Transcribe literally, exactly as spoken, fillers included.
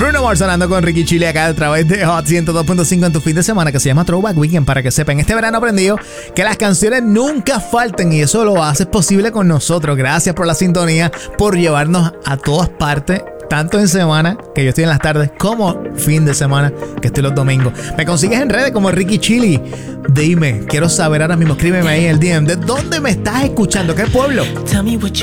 Bruno Mars sonando con Ricky Chile acá a través de Hot ciento dos punto cinco en tu fin de semana, que se llama Throwback Weekend, para que sepan. Este verano he aprendido que las canciones nunca falten y eso lo haces posible con nosotros. Gracias por la sintonía, por llevarnos a todas partes, tanto en semana, que yo estoy en las tardes, como fin de semana, que estoy los domingos. Me consigues en redes como Ricky Chili. Dime, quiero saber ahora mismo, escríbeme ahí en el D M, ¿de dónde me estás escuchando? ¿Qué pueblo?